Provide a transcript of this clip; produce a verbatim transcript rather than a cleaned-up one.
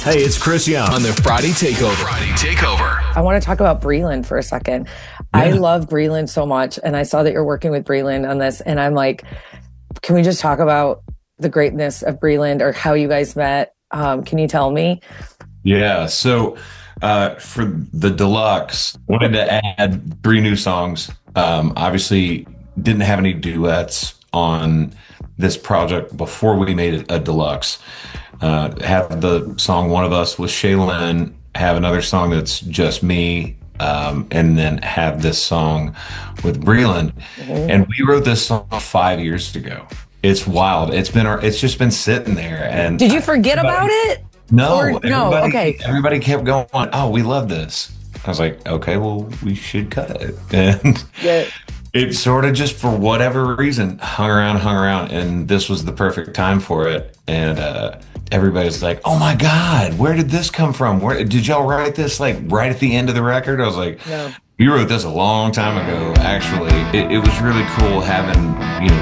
Hey, it's Chris Young on the Friday Takeover. Friday Takeover. I want to talk about Breland for a second. Yeah. I love Breland so much, and I saw that you're working with Breland on this, and I'm like, can we just talk about the greatness of Breland or how you guys met? Um, can you tell me? Yeah, so uh, for the deluxe, wanted to add three new songs. Um, obviously, didn't have any duets on this project before we made it a deluxe. Uh, have the song One of Us with Shaylin, have another song that's just me, um, and then have this song with Breland. Mm-hmm. And we wrote this song five years ago. It's wild. It's been, it's just been sitting there. And did you forget about it? No, or, no. Okay. Everybody kept going, oh, we love this. I was like, okay, well, we should cut it. And yeah. It sort of just, for whatever reason, hung around, hung around, and this was the perfect time for it. And uh, everybody's like, "Oh my God, where did this come from? Where did y'all write this? Like right at the end of the record?" I was like, no. "We wrote this a long time ago. Actually, it, it was really cool having you know